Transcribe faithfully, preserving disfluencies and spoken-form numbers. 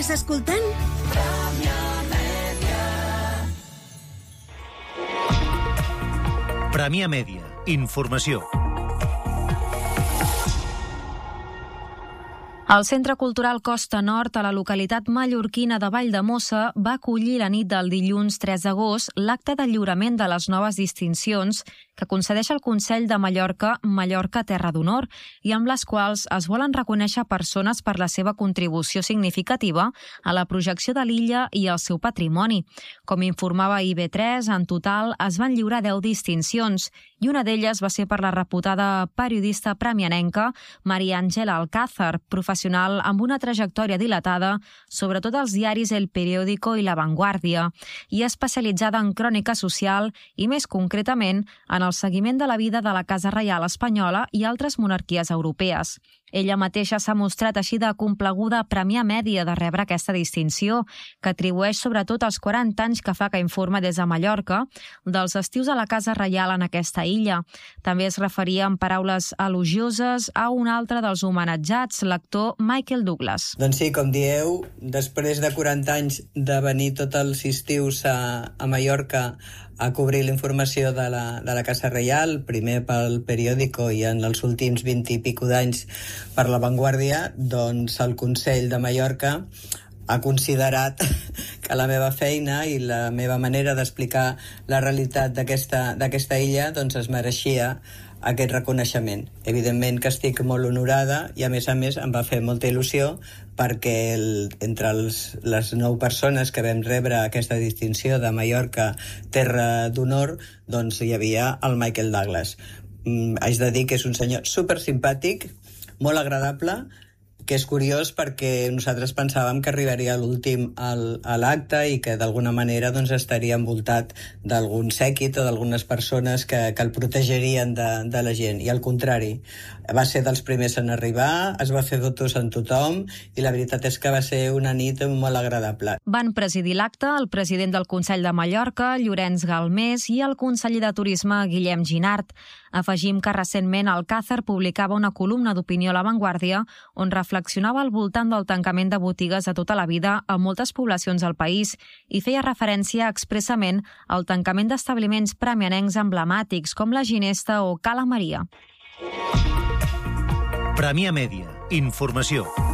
Estàs escoltant? Premià Mèdia. Informació. El Centre Cultural Costa Nord, a la localitat mallorquina de Valldemossa, va acollir la nit del dilluns tres d'agost l'acte de lliurament de les noves distincions que concedeix el Consell de Mallorca Mallorca Terra d'Honor i amb les quals es volen reconèixer persones per la seva contribució significativa a la projecció de l'illa i el seu patrimoni. Com informava I B tres, en total es van lliurar deu distincions i una d'elles va ser per la reputada periodista premianenca Maria Àngela Alcázar, professional amb una trajectòria dilatada, sobretot als diaris El Periódico i La Vanguardia, i especialitzada en crònica social i, més concretament, en el seguiment de la vida de la Casa Reial espanyola i altres monarquies europees. Ella mateixa s'ha mostrat així de complaguda a Premià Mèdia de rebre aquesta distinció, que atribueix sobretot als quaranta anys que fa que informa des de Mallorca dels estius a la Casa Reial en aquesta illa. També es referia en paraules elogioses a un altre dels homenatjats, l'actor Michael Douglas. Doncs sí, com dieu, després de quaranta anys de venir tots els estius a, a Mallorca a cobrir la informació de la, de la Casa Reial, primer pel Periódico i en els últims vint i pico d'anys per La Vanguardia, doncs el Consell de Mallorca ha considerat que la meva feina i la meva manera d'explicar la realitat d'aquesta d'aquesta illa doncs es mereixia aquest reconeixement. Evidentment que estic molt honorada i a més a més em va fer molta il·lusió perquè el, entre els, les nou persones que vam rebre aquesta distinció de Mallorca Terra d'Honor doncs hi havia el Michael Douglas. Mm, haig de dir que és un senyor super simpàtic, molt agradable, que és curiós perquè nosaltres pensàvem que arribaria a l'últim al, a l'acte i que d'alguna manera doncs, estaria envoltat d'algun sèquit o d'algunes persones que, que el protegerien de, de la gent. I al contrari, va ser dels primers en arribar, es va fer fotos amb tothom i la veritat és que va ser una nit molt agradable. Van presidir l'acte el president del Consell de Mallorca, Llorenç Galmés, i el conseller de Turisme, Guillem Ginart. Afegim que recentment Alcázar publicava una columna d'opinió a La Vanguardia on reflexionava al voltant del tancament de botigues de tota la vida a moltes poblacions del país i feia referència expressament al tancament d'establiments premianencs emblemàtics com la Ginesta o Cala Maria. Premià Mèdia. Informació.